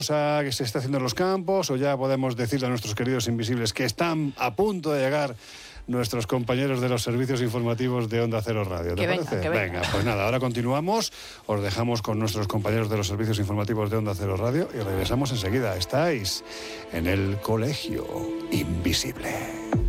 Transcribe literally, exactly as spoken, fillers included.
que se está haciendo en los campos, o ya podemos decirle a nuestros queridos invisibles que están a punto de llegar nuestros compañeros de los servicios informativos de Onda Cero Radio. ¿Te que parece? Venga, que venga. venga, pues nada, ahora continuamos, os dejamos con nuestros compañeros de los servicios informativos de Onda Cero Radio y regresamos enseguida. Estáis en el Colegio Invisible.